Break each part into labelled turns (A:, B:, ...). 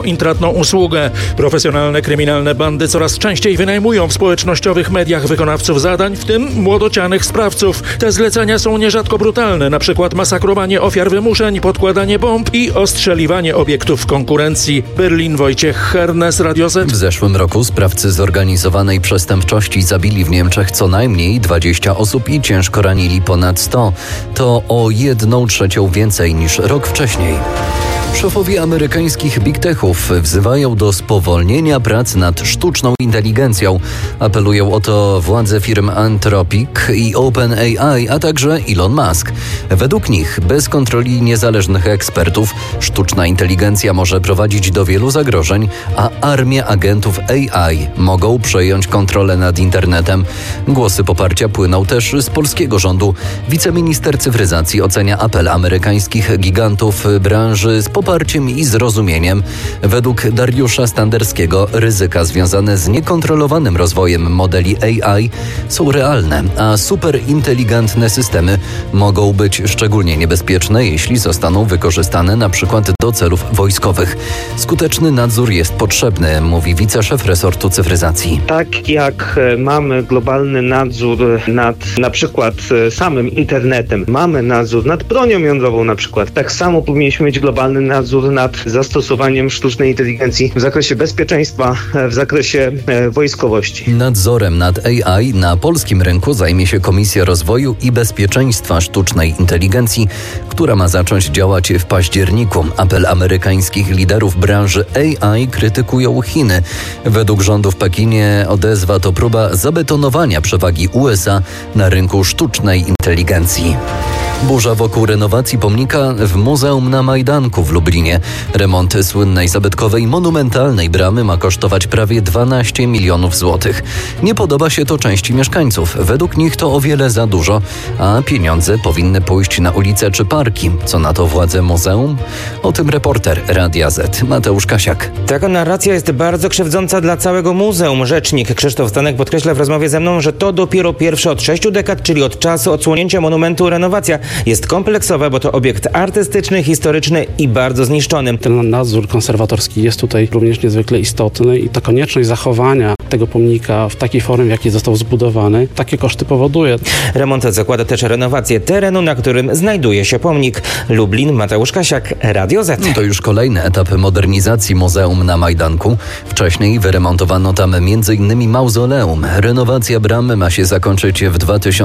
A: intratną usługę. Profesjonalne kryminalne bandy coraz częściej wynajmują w społecznościowych mediach wykonawców zadań, w tym młodocianych sprawców. Te zlecenia są nierzadko brutalne, na przykład masakrowanie ofiar wymuszeń, podkładanie bomb i ostrzeliwanie obiektów konkurencji. Berlin, Wojciech Hernes, Radio Z.
B: W zeszłym roku sprawcy zorganizowanej przestępczości zabili w Niemczech co najmniej 20 osób i ciężko ranili ponad 100. To o 1/3 więcej niż rok wcześniej. Szefowie amerykańskich big techów wzywają do spowolnienia prac nad sztuczną inteligencją. Apelują o to władze firm Anthropic i OpenAI, a także Elon Musk. Według nich, bez kontroli niezależnych ekspertów, sztuczna inteligencja może prowadzić do wielu zagrożeń, a armie agentów AI mogą przejąć kontrolę nad internetem. Głosy poparcia płyną też z polskiego rządu. Wiceminister cyfryzacji ocenia apel amerykańskich gigantów branży z poparciem i zrozumieniem. Według Dariusza Standerskiego ryzyka związane z niekontrolowanym rozwojem modeli AI są realne, a superinteligentne systemy mogą być szczególnie niebezpieczne, jeśli zostaną wykorzystane na przykład do celów wojskowych. Skuteczny nadzór jest potrzebny, mówi wiceszef resortu cyfryzacji.
C: Tak jak mamy globalny nadzór nad na przykład samym internetem, mamy nadzór nad bronią jądrową na przykład, tak samo powinniśmy mieć globalny nadzór nad zastosowaniem sztucznej inteligencji w zakresie bezpieczeństwa, w zakresie wojskowości.
B: Nadzorem nad AI na polskim rynku zajmie się Komisja Rozwoju i Bezpieczeństwa Sztucznej Inteligencji, która ma zacząć działać w październiku. Apel amerykańskich liderów branży AI krytykują Chiny. Według rządu w Pekinie odezwa to próba zabetonowania przewagi USA na rynku sztucznej inteligencji. Burza wokół renowacji pomnika w Muzeum na Majdanku w Lublinie. Remont słynnej zabytkowej monumentalnej bramy ma kosztować prawie 12 milionów złotych. Nie podoba się to części mieszkańców. Według nich to o wiele za dużo, a pieniądze powinny pójść na ulice czy parki. Co na to władze muzeum? O tym reporter Radia Z Mateusz Kasiak.
D: Taka narracja jest bardzo krzywdząca dla całego muzeum. Rzecznik Krzysztof Stanek podkreśla w rozmowie ze mną, że to dopiero pierwsza od 6 dekad, czyli od czasu odsłonięcia monumentu, renowacja. Jest kompleksowa, bo to obiekt artystyczny, historyczny i bardzo zniszczony.
E: Ten nadzór konserwatorski jest tutaj również niezwykle istotny i ta konieczność zachowania tego pomnika w takiej formie, w jakiej został zbudowany, takie koszty powoduje.
D: Remont zakłada też renowację terenu, na którym znajduje się pomnik. Lublin, Mateusz Kasiak, Radio Z.
B: To już kolejny etap modernizacji Muzeum na Majdanku. Wcześniej wyremontowano tam m.in. mauzoleum. Renowacja bramy ma się zakończyć w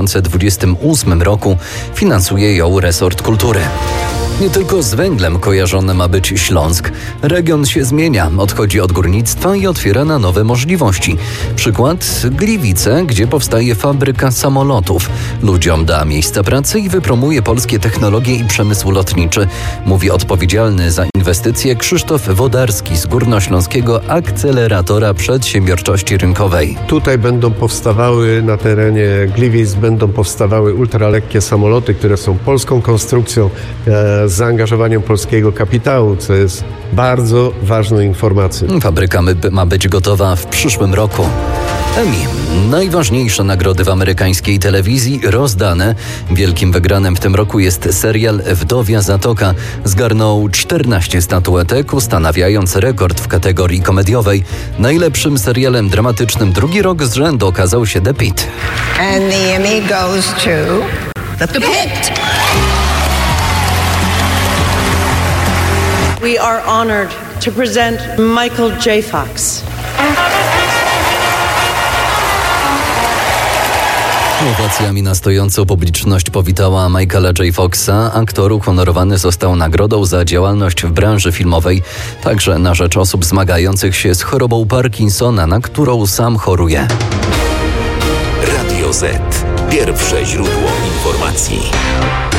B: 2028 roku. Finansuje ją resort kultury. Nie tylko z węglem kojarzony ma być Śląsk. Region się zmienia, odchodzi od górnictwa i otwiera na nowe możliwości. Przykład Gliwice, gdzie powstaje fabryka samolotów. Ludziom da miejsca pracy i wypromuje polskie technologie i przemysł lotniczy. Mówi odpowiedzialny za inwestycje Krzysztof Wodarski z Górnośląskiego Akceleratora Przedsiębiorczości Rynkowej.
F: Tutaj będą powstawały na terenie Gliwic, będą powstawały ultralekkie samoloty, które są polską konstrukcją, z zaangażowaniem polskiego kapitału, co jest bardzo ważną informacją.
B: Fabryka ma być gotowa w przyszłym roku. Emmy. Najważniejsze nagrody w amerykańskiej telewizji rozdane. Wielkim wygranym w tym roku jest serial Wdowia Zatoka. Zgarnął 14 statuetek, ustanawiając rekord w kategorii komediowej. Najlepszym serialem dramatycznym drugi rok z rzędu okazał się The Pitt.
G: And the Emmy goes to The Pitt.
H: We are honored to present Michael J. Fox.
B: Owacjami na stojącą publiczność powitała Michaela J. Foxa. Aktor uhonorowany został nagrodą za działalność w branży filmowej, także na rzecz osób zmagających się z chorobą Parkinsona, na którą sam choruje.
I: Radio Z. Pierwsze źródło informacji.